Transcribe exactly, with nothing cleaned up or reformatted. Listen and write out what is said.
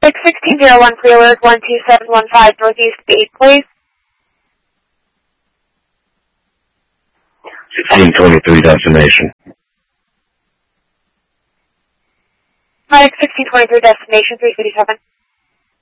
six sixteen zero one clear alert one two seven one five Northeast eight, please. sixteen twenty-three destination. Mike sixteen twenty-three destination three fifty-seven.